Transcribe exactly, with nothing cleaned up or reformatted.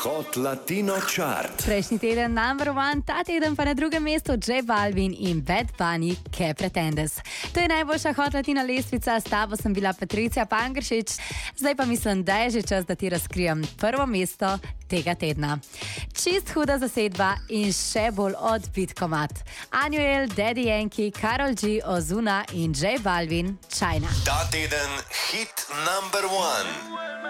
Hot Latino Chart. Prejšnji teden number one, ta teden pa na drugem mestu J Balvin in Bad Bunny, Que Pretendes. To je najboljša Hot Latino lestvica, s tabo sem bila Patricija Pangršič. Zdaj pa mislim, da je že čas, da ti razkrijem prvo mesto tega tedna. Čist huda zasedba in še bolj odbit komad. Anuel, Daddy Yankee, Karol G, Ozuna in J Balvin, China. Ta teden hit number one.